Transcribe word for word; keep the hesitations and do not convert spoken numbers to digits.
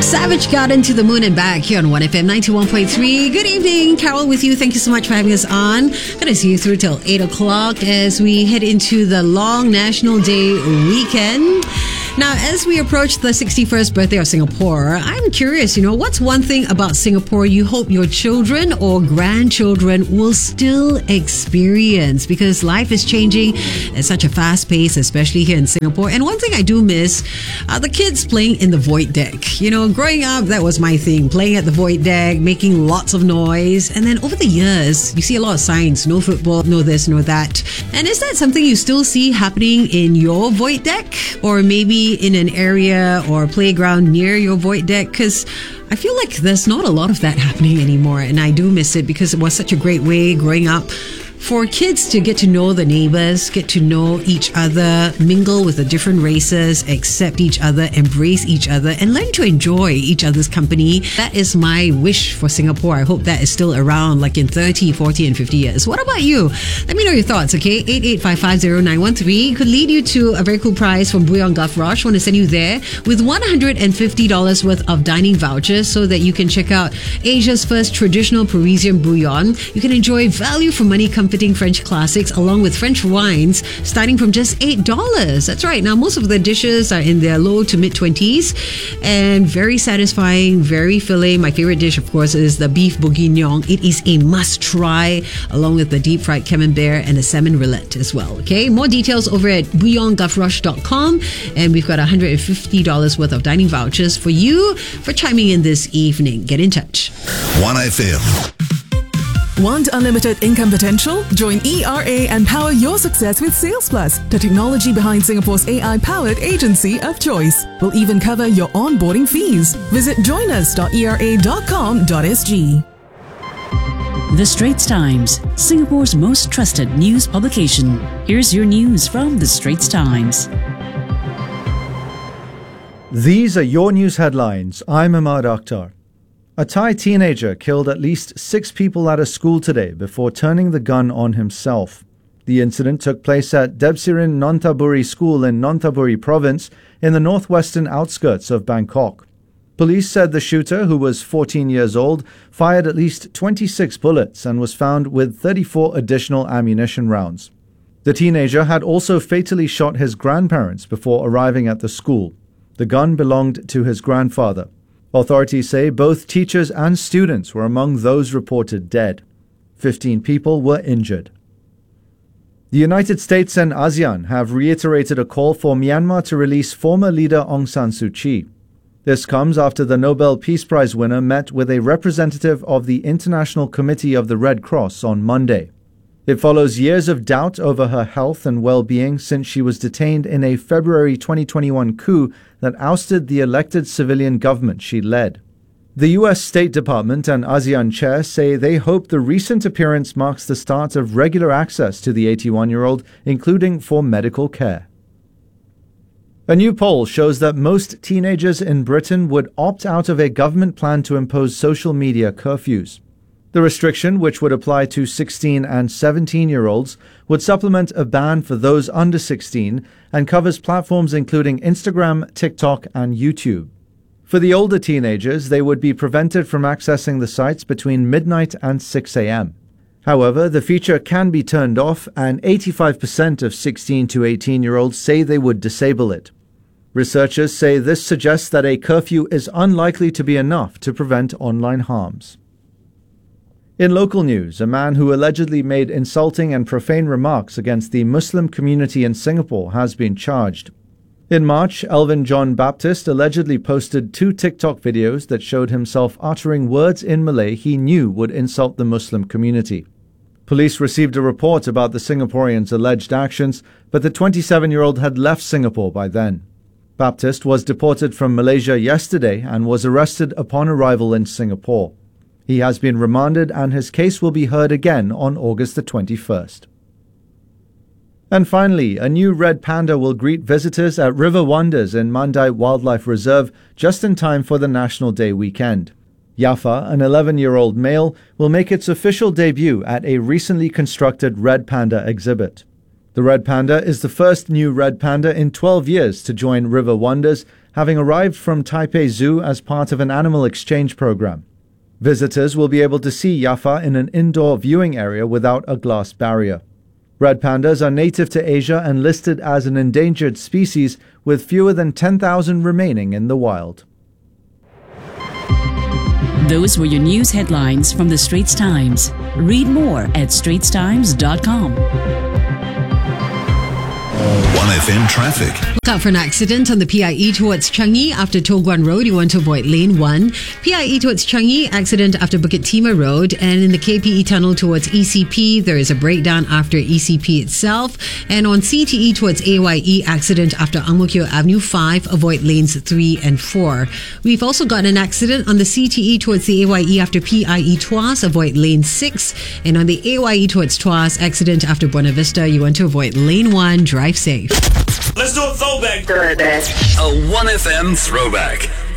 Savage Garden to the Moon and Back here on one F M ninety-one point three. Good evening, Carol with you. Thank you so much for having us on. Gonna see you through till eight o'clock as we head into the long National Day weekend. Now, as we approach the sixty-first birthday of Singapore, I'm curious, you know, what's one thing about Singapore you hope your children or grandchildren will still experience? Because life is changing at such a fast pace, especially here in Singapore. And one thing I do miss are the kids playing in the void deck. You know, growing up, that was my thing, playing at the void deck, making lots of noise. And then over the years, you see a lot of signs, no football, no this, no that. And is that something you still see happening in your void deck? Or maybe in an area or playground near your void deck? Because I feel like there's not a lot of that happening anymore, and I do miss it because it was such a great way growing up for kids to get to know the neighbors, get to know each other, mingle with the different races, accept each other, embrace each other, and learn to enjoy each other's company. That is my wish for Singapore. I hope that is still around like in thirty, forty, and fifty years. What about you? Let me know your thoughts, okay? eight eight five five zero nine one three could lead you to a very cool prize from Bouillon Gavroche. I want to send you there with one hundred fifty dollars worth of dining vouchers so that you can check out Asia's first traditional Parisian bouillon. You can enjoy value for money comforting French classics along with French wines starting from just eight dollars. That's right. Now, most of the dishes are in their low to mid twenties and very satisfying, very filling. My favorite dish, of course, is the beef bourguignon. It is a must try along with the deep fried camembert and the salmon roulette as well. Okay, more details over at bouillon gavroche dot com, and we've got one hundred fifty dollars worth of dining vouchers for you for chiming in this evening. Get in touch. one F M. Want unlimited income potential? Join E R A and power your success with Sales Plus, the technology behind Singapore's A I-powered agency of choice. We'll even cover your onboarding fees. Visit join us dot e r a dot com dot s g. The Straits Times, Singapore's most trusted news publication. Here's your news from The Straits Times. These are your news headlines. I'm Ahmad Akhtar. A Thai teenager killed at least six people at a school today before turning the gun on himself. The incident took place at Debsirin Nonthaburi School in Nonthaburi Province in the northwestern outskirts of Bangkok. Police said the shooter, who was fourteen years old, fired at least twenty-six bullets and was found with thirty-four additional ammunition rounds. The teenager had also fatally shot his grandparents before arriving at the school. The gun belonged to his grandfather. Authorities say both teachers and students were among those reported dead. Fifteen people were injured. The United States and ASEAN have reiterated a call for Myanmar to release former leader Aung San Suu Kyi. This comes after the Nobel Peace Prize winner met with a representative of the International Committee of the Red Cross on Monday. It follows years of doubt over her health and well-being since she was detained in a February twenty twenty-one coup that ousted the elected civilian government she led. The U S State Department and ASEAN chair say they hope the recent appearance marks the start of regular access to the eighty-one-year-old, including for medical care. A new poll shows that most teenagers in Britain would opt out of a government plan to impose social media curfews. The restriction, which would apply to sixteen and seventeen-year-olds, would supplement a ban for those under sixteen and covers platforms including Instagram, TikTok, and YouTube. For the older teenagers, they would be prevented from accessing the sites between midnight and six a.m. However, the feature can be turned off, and eighty-five percent of sixteen to eighteen-year-olds say they would disable it. Researchers say this suggests that a curfew is unlikely to be enough to prevent online harms. In local news, a man who allegedly made insulting and profane remarks against the Muslim community in Singapore has been charged. In March, Elvin John Baptist allegedly posted two TikTok videos that showed himself uttering words in Malay he knew would insult the Muslim community. Police received a report about the Singaporean's alleged actions, but the twenty-seven-year-old had left Singapore by then. Baptist was deported from Malaysia yesterday and was arrested upon arrival in Singapore. He has been remanded and his case will be heard again on August the twenty-first. And finally, a new red panda will greet visitors at River Wonders in Mandai Wildlife Reserve just in time for the National Day weekend. Yafa, an eleven-year-old male, will make its official debut at a recently constructed red panda exhibit. The red panda is the first new red panda in twelve years to join River Wonders having arrived from Taipei Zoo as part of an animal exchange program. Visitors will be able to see Yafa in an indoor viewing area without a glass barrier. Red pandas are native to Asia and listed as an endangered species, with fewer than ten thousand remaining in the wild. Those were your news headlines from the Straits Times. Read more at straits times dot com. one F M traffic. Look out for an accident on the P I E towards Changi after Toh Guan Road. You want to avoid lane one. P I E towards Changi, accident after Bukit Timah Road. And in the K P E tunnel towards E C P, there is a breakdown after E C P itself. And on C T E towards A Y E, accident after Ang Mo Kio Avenue five. Avoid lanes three and four. We've also got an accident on the C T E towards the A Y E after P I E Tuas. Avoid lane six. And on the A Y E towards Tuas, accident after Buena Vista. You want to avoid lane one. Drive safe. Let's do a throwback. A one F M throwback.